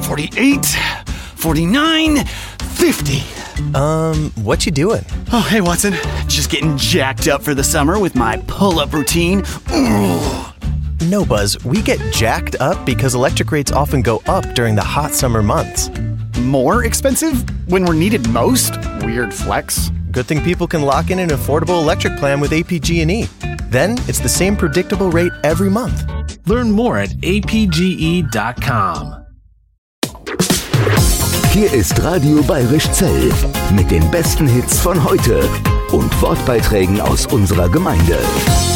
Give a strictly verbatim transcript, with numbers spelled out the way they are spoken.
forty-eight, forty-nine, fifty. Um, what you doing? Oh, hey, Watson. Just getting jacked up for the summer with my pull-up routine. Ooh. No, Buzz, we get jacked up because electric rates often go up during the hot summer months. More expensive when we're needed most? Weird flex. Good thing people can lock in an affordable electric plan with A P G and E. Then it's the same predictable rate every month. Learn more at a p g e dot com. Hier ist Radio Bayerisch Zell mit den besten Hits von heute und Wortbeiträgen aus unserer Gemeinde.